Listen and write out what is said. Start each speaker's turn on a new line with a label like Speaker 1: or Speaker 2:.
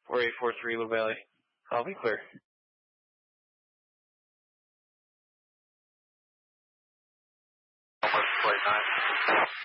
Speaker 1: 4843 Little Valley. I'll be clear.
Speaker 2: Almost 29.